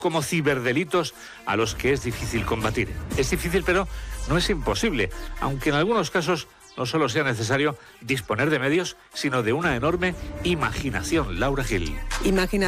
como ciberdelitos a los que es difícil combatir. Es difícil, pero no es imposible, aunque en algunos casos no solo sea necesario disponer de medios, sino de una enorme imaginación. Laura Gil. Imaginación.